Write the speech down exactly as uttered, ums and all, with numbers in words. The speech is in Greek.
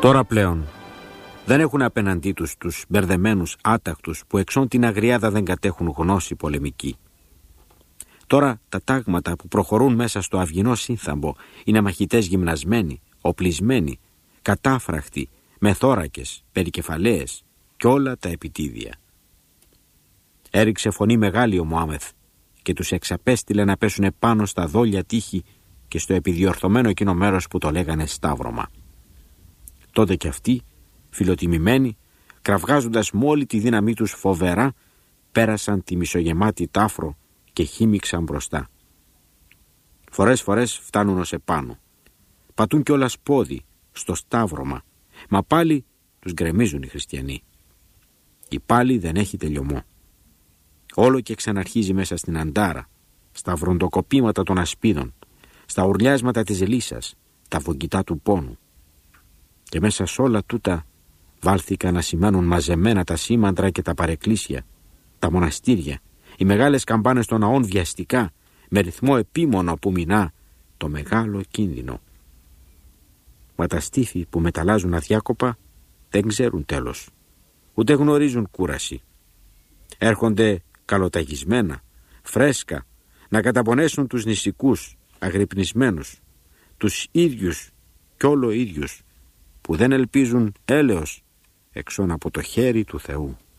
Τώρα πλέον δεν έχουν απέναντί τους τους μπερδεμένους άτακτους που εξών την αγριάδα δεν κατέχουν γνώση πολεμική. Τώρα τα τάγματα που προχωρούν μέσα στο αυγινό σύνθαμπο είναι μαχητές γυμνασμένοι, οπλισμένοι, κατάφραχτοι, με θώρακες, περικεφαλαίες και όλα τα επιτίδια. Έριξε φωνή μεγάλη ο Μωάμεθ και τους εξαπέστειλε να πέσουν πάνω στα δόλια τείχη και στο επιδιορθωμένο εκείνο μέρος που το λέγανε Σταύρωμα. Τότε κι αυτοί, φιλοτιμημένοι, κραυγάζοντας με όλη τη δύναμή τους φοβερά, πέρασαν τη μισογεμάτη τάφρο και χύμιξαν μπροστά. Φορές φορές φτάνουν ως επάνω. Πατούν κιόλας πόδι στο Σταύρωμα, μα πάλι τους γκρεμίζουν οι χριστιανοί. Η πάλι δεν έχει τελειωμό. Όλο και ξαναρχίζει μέσα στην αντάρα, στα βροντοκοπήματα των ασπίδων, στα ουρλιάσματα της λύσας, τα βογγητά του πόνου. Και μέσα σ' όλα τούτα βάλθηκαν να σημάνουν μαζεμένα τα σήμαντρα και τα παρεκκλήσια, τα μοναστήρια, οι μεγάλες καμπάνες των ναών βιαστικά, με ρυθμό επίμονο που μηνά το μεγάλο κίνδυνο. Μα τα στήθη που μεταλλάζουν αδιάκοπα δεν ξέρουν τέλος, ούτε γνωρίζουν κούραση. Έρχονται καλοταγισμένα, φρέσκα, να καταπονέσουν τους νηστικούς, αγρυπνισμένους, τους ίδιους κι όλο ίδιους, που δεν ελπίζουν έλεος εξών από το χέρι του Θεού.